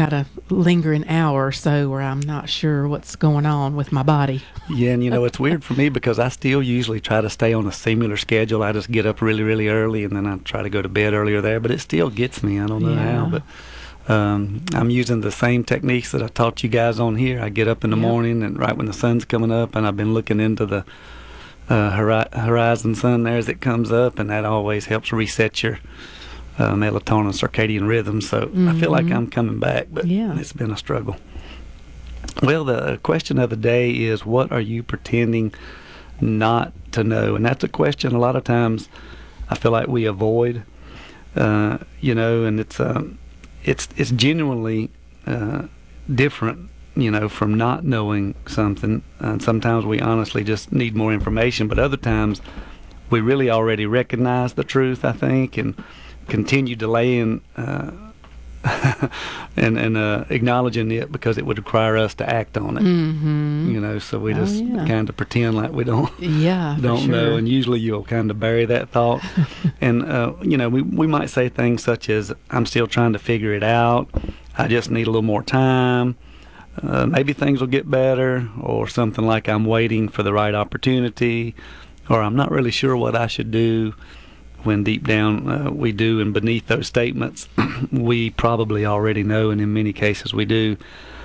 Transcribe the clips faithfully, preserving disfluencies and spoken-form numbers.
got a lingering hour or so where I'm not sure what's going on with my body. Yeah, and you know, it's weird for me because I still usually try to stay on a similar schedule. I just get up really, really early, and then I try to go to bed earlier there, but it still gets me. I don't know Yeah. how, but um, I'm using the same techniques that I taught you guys on here. I get up in the Yep. morning and right when the sun's coming up, and I've been looking into the uh, hori- horizon sun there as it comes up, and that always helps reset your uh, melatonin circadian rhythm. So I feel like Mhm. I'm coming back, but Yeah. it's been a struggle. Well, the question of the day is, what are you pretending not to know? And that's a question a lot of times I feel like we avoid, uh, you know, and it's um, it's it's genuinely uh, different, you know, from not knowing something. And sometimes we honestly just need more information, but other times we really already recognize the truth, I think, and continue delaying uh, and and uh, acknowledging it because it would require us to act on it. Mm-hmm. You know, so we Oh, just yeah. kind of pretend like we don't Yeah, for don't know, sure. and usually you'll kind of bury that thought. And uh, you know, we we might say things such as, "I'm still trying to figure it out. I just need a little more time. Uh, maybe things will get better," or something like, "I'm waiting for the right opportunity," or "I'm not really sure what I should do." When deep down uh, we do, and beneath those statements, we probably already know, and in many cases we do.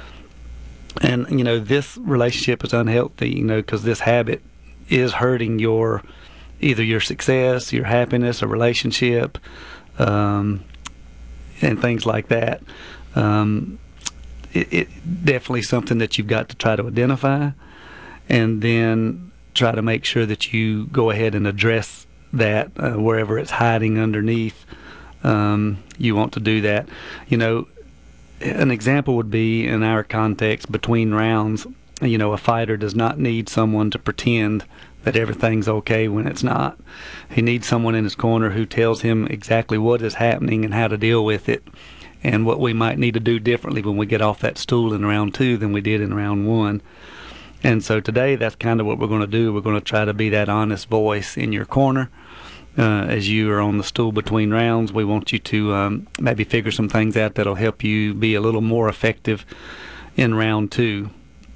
And you know, this relationship is unhealthy, you know, because this habit is hurting your either your success, your happiness, a relationship, um, and things like that. Um, it, it definitely something that you've got to try to identify, and then try to make sure that you go ahead and address that uh, wherever it's hiding underneath. Um, you want to do that. You know, an example would be in our context between rounds. You know, a fighter does not need someone to pretend that everything's okay when it's not. He needs someone in his corner who tells him exactly what is happening and how to deal with it, and what we might need to do differently when we get off that stool in round two than we did in round one. And so today, that's kind of what we're going to do. We're going to try to be that honest voice in your corner uh, as you are on the stool between rounds. We want you to um, maybe figure some things out that'll help you be a little more effective in round two.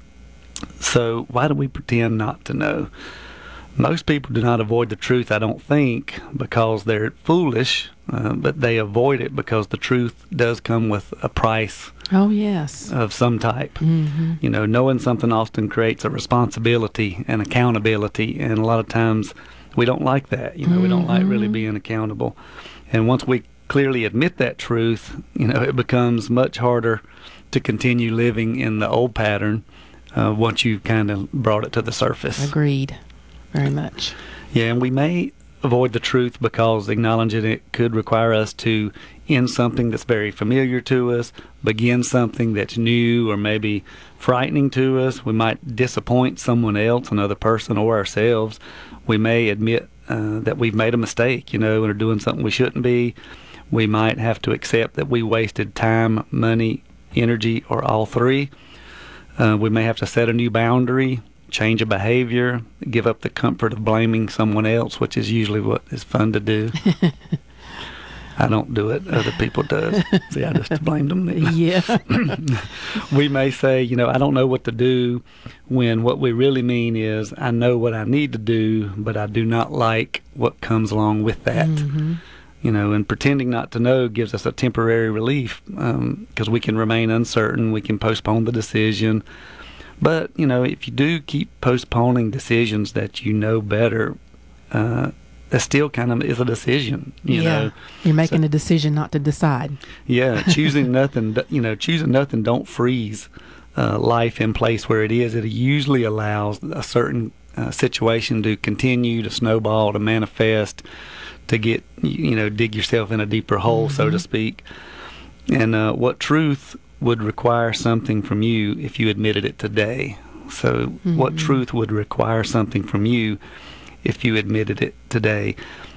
So why do we pretend not to know? Most people do not avoid the truth, I don't think, because they're foolish, uh, but they avoid it because the truth does come with a price Oh, yes. of some type. Mm-hmm. You know, knowing something often creates a responsibility and accountability, and a lot of times we don't like that. You know, we don't like really Mhm. being accountable. And once we clearly admit that truth, you know, it becomes much harder to continue living in the old pattern uh, once you've kind of brought it to the surface. Agreed. Very much. Yeah, and we may avoid the truth because acknowledging it could require us to end something that's very familiar to us, begin something that's new or maybe frightening to us. We might disappoint someone else, another person, or ourselves. We may admit uh, that we've made a mistake, you know, and are doing something we shouldn't be. We might have to accept that we wasted time, money, energy, or all three. Uh, we may have to set a new boundary, change a behavior, give up the comfort of blaming someone else, which is usually what is fun to do. I don't do it. Other people does. See, I just blamed them. Yeah. We may say, you know, I don't know what to do, when what we really mean is, I know what I need to do, but I do not like what comes along with that. Mm-hmm. You know, and pretending not to know gives us a temporary relief because um, we can remain uncertain. We can postpone the decision. But, you know, if you do keep postponing decisions that you know better, uh, that still kind of is a decision, you yeah. know. You're making So- a decision not to decide. Yeah, choosing nothing, you know, choosing nothing don't freeze uh, life in place where it is. It usually allows a certain uh, situation to continue, to snowball, to manifest, to get, you know, dig yourself in a deeper hole, so to speak. And uh, what truth would require something from you if you admitted it today? So Mm-hmm. what truth would require something from you if you admitted it today?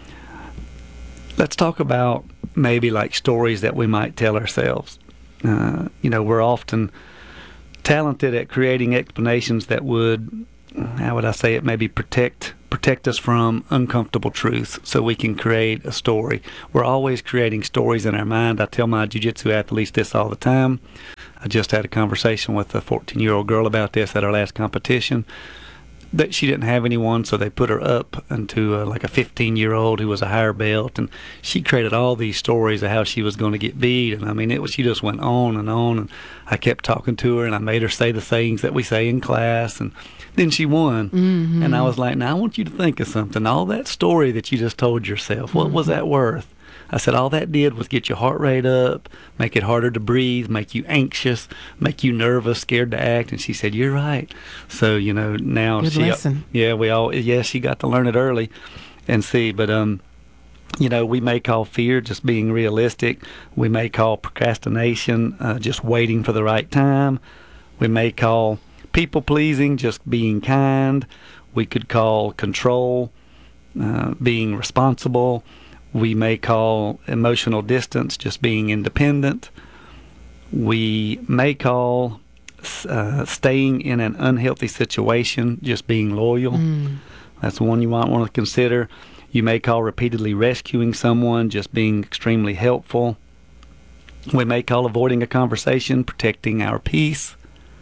Let's talk about maybe like stories that we might tell ourselves. Uh, you know, we're often talented at creating explanations that would, how would I say it, maybe protect protect us from uncomfortable truths so we can create a story. We're always creating stories in our mind. I tell my jiu-jitsu athletes this all the time. I just had a conversation with a fourteen-year-old girl about this at our last competition. That she didn't have anyone, so they put her up into uh, like a fifteen-year-old who was a higher belt, and she created all these stories of how she was going to get beat. And I mean, it was she just went on and on, and I kept talking to her, and I made her say the things that we say in class, and then she won. Mm-hmm. And I was like, now I want you to think of something. All that story that you just told yourself, what Mm-hmm. was that worth? I said, all that did was get your heart rate up, make it harder to breathe, make you anxious, make you nervous, scared to act. And she said, you're right. So, you know, now Good she, lesson. yeah, we all, yeah, she got to learn it early and see. But, um, you know, we may call fear just being realistic. We may call procrastination uh, just waiting for the right time. We may call people pleasing just being kind. We could call control uh, being responsible. We may call emotional distance just being independent. We may call uh, staying in an unhealthy situation just being loyal. Mm. That's one you might want to consider. You may call repeatedly rescuing someone just being extremely helpful. We may call avoiding a conversation protecting our peace.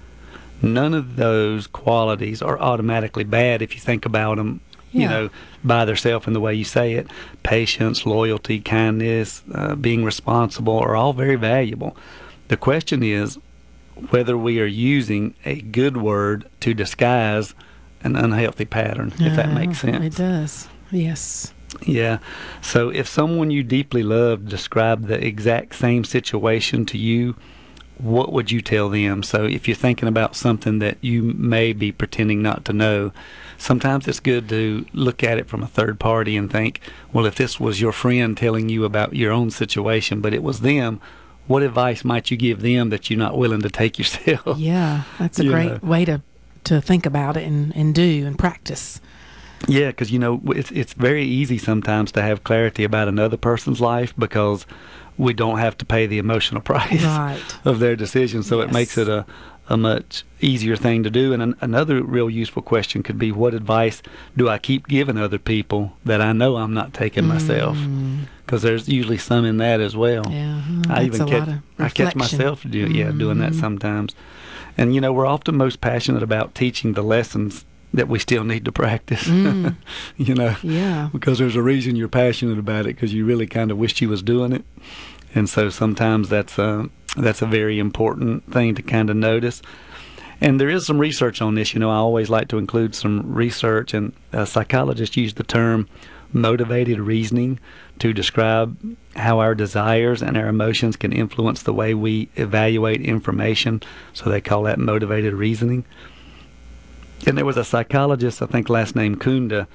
None of those qualities are automatically bad if you think about them, you Yeah. know, by themselves in the way you say it. Patience, loyalty, kindness, uh, being responsible are all very valuable. The question is whether we are using a good word to disguise an unhealthy pattern, if that makes Uh, sense. It does. Yes. Yeah. So if someone you deeply love described the exact same situation to you, what would you tell them? So if you're thinking about something that you may be pretending not to know, sometimes it's good to look at it from a third party and think, well, if this was your friend telling you about your own situation, but it was them, what advice might you give them that you're not willing to take yourself? Yeah. That's a You great know. way to, to think about it and, and do and practice. Yeah, because, you know, it's it's very easy sometimes to have clarity about another person's life because we don't have to pay the emotional price Right. of their decision. So it Yes. makes it a, a much easier thing to do. And an, another real useful question could be, what advice do I keep giving other people that I know I'm not taking myself? Mm. Because there's usually some in that as well. Yeah. mm, I that's even a catch lot of I catch reflection. myself do, yeah doing that Mhm. sometimes. And you know, we're often most passionate about teaching the lessons that we still need to practice. Mm. You know, Yeah. because there's a reason you're passionate about it, because you really kind of wished you was doing it. And so sometimes that's a that's a very important thing to kind of notice. And there is some research on this. You know, I always like to include some research, and uh, psychologists use the term motivated reasoning to describe how our desires and our emotions can influence the way we evaluate information. So they call that motivated reasoning. And there was a psychologist, I think last name Kunda,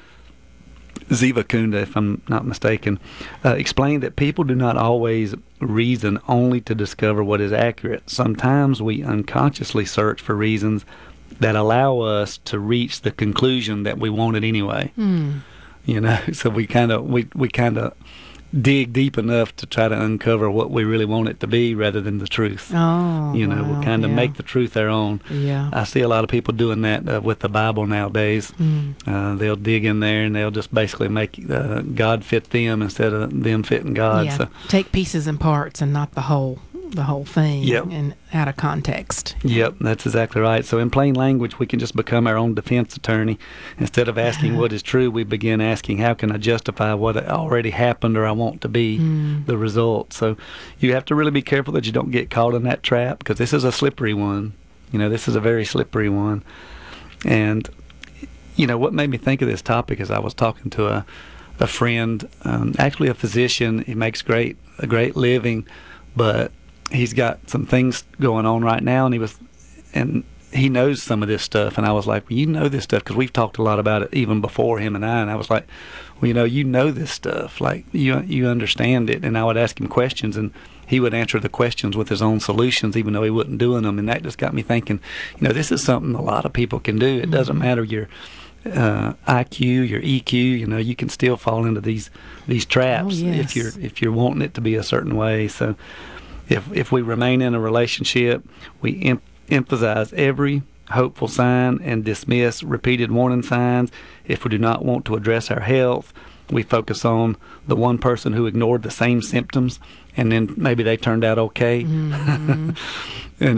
Ziva Kunda, if I'm not mistaken, uh, explained that people do not always reason only to discover what is accurate. Sometimes we unconsciously search for reasons that allow us to reach the conclusion that we wanted anyway. Mm. You know, so we kind of we we kind of dig deep enough to try to uncover what we really want it to be rather than the truth. Oh. You know, wow. we kind of yeah. make the truth our own. Yeah. I see a lot of people doing that uh, with the Bible nowadays. Mm. Uh, they'll dig in there and they'll just basically make uh, God fit them instead of them fitting God. Yeah. So, Take pieces and parts and not the whole the whole thing. Yep. And out of context. yep, that's exactly right. So in plain language, we can just become our own defense attorney. Instead of asking what is true, we begin asking, how can I justify what already happened or I want to be Mm. the result? So you have to really be careful that you don't get caught in that trap, because this is a slippery one. You know, this is a very slippery one. And, you know, what made me think of this topic is I was talking to a, a friend, um, actually a physician. He makes great a great living, but he's got some things going on right now, and he was, and he knows some of this stuff. And I was like, well, you know this stuff, because we've talked a lot about it even before, him and I. And I was like, well, you know, you know this stuff, like you you understand it. And I would ask him questions, and he would answer the questions with his own solutions, even though he wasn't doing them. And that just got me thinking, you know, this is something a lot of people can do. It doesn't matter your uh, I Q, your E Q. You know, you can still fall into these these traps Oh, yes. if you're if you're wanting it to be a certain way. So if if we remain in a relationship, we em- emphasize every hopeful sign and dismiss repeated warning signs. If we do not want to address our health, we focus on the one person who ignored the same symptoms, and then maybe they turned out okay. Mhm. And